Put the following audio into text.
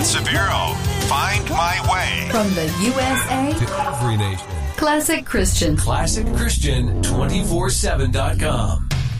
and Severo. Find My Way. From the USA to every nation. Classic Christian. ClassicChristian247.com.